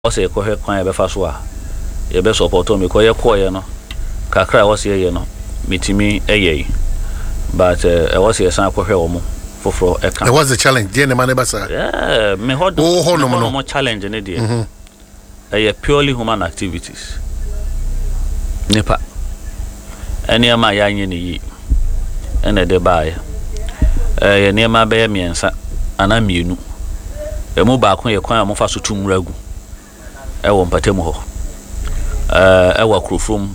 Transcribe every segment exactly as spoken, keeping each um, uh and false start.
Ose ko he kwan e be fa so a ye be support me ko ye ko ye no kakra wose ye no mitimi eye but e wose ye san ko hwe omo foforo e kan. What's the challenge? Dey na man be say. Yeah, me hod oh no no more challenge ne dey. Mhm. E purely human activities. Nipa. Eni ama ya nye ne yi. Ene de bae. Eh ye ne ma be ye miensa ana mienu. E mu ba ko ye kwan mo fa so tumragu. Ewo mpatemu ho eh ewa krofrom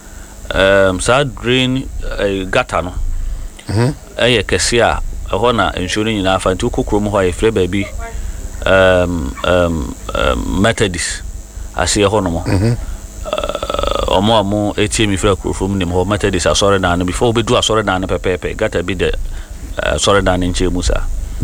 um sa drain gata no mhm eye kese a ho na ensuo nyina afa nti kokrom ho aye frɛ baabi um um methodist ase ho no mo mhm omo omo etie mi frɛ krofrom nim ho methodist asore dan no before obedu asore dan no pepepe gata bi de asore dan nche musa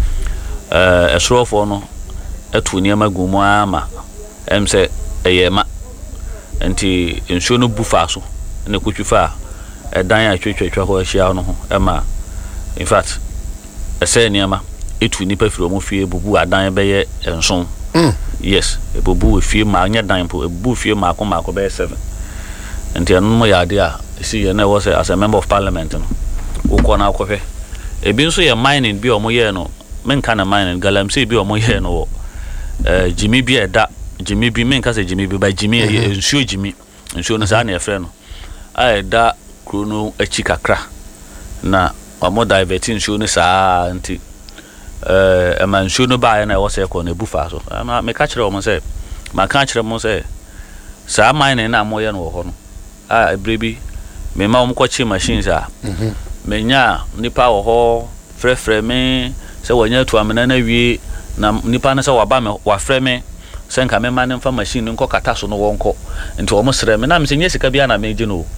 eh esrofo no atu niam agumu ama em se eyema enti ensuo no bufa so ne kotwifa edan a twetwetwa ho ahia no ho ema in fact ese niama etu nipa firi omo fie bubu adan be ye enson mm. Yes bubu fie ma anya dan po bubu fie ma ko ma ko be seven enti anu mo ya de a si ye na was as a member of parliament no ukọ na akọhwe ebi nso ye mining bi omo ye no menka na mining galamsey bi omo ye no eh Jimmy bi eda Jimmy bi men ka say Jimmy bi ba Jimmy ensuo Jimmy ensuo no sa na e frɛ no a eda krono achi kakra na omo divert ensuo no sa nti eh e man ensuo no ba na e wo say ko na bufa so ma me ka kire omo say ma ka kire mo say sa mine na mo ye no wo ho no a ebrebi me ma omo ko chi machines a mhm me nya nipa wo ho frɛ frɛ me say wanya tu amena na wie na nipa na say wa ba me wa frɛ me senka me man mfa machine nko kata so no wonko nti omo sere me na me senye sika bia na me gi no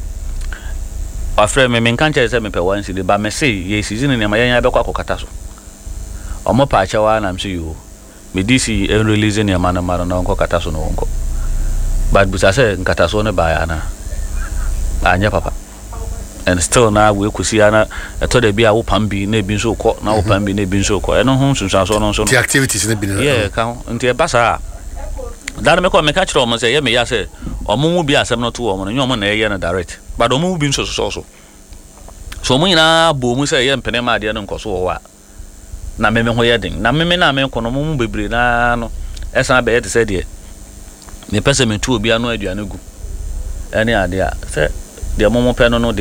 afre me me nkan che se me pe wan si de ba me say ye season ne ma yan be kwa kata so omo pa acha wa na me say yo me disi en release ne ma na ma na nko kata so no wonko but busa se nkata so ne ba ya na anya papa and still na we kusi ana eto de bia wo pam bi na bi nso ko na wo pam bi na bi nso ko eno ho sunsan so no so the activities ne bi na yeah kan nti e basa dan me ko me ka kire omo say ye me ya say omo mu bi asem no to omo no nyomo na ye na direct but omo mu bi nso so so so mo nyina bo mu say ye mpene ma de no nkoso wo wa na me me ho ye den na me me na me ko no mo mu bebre na no esa be ye te say de me pese me tu obi anu aduane gu ene ade a say de mo mo pe no no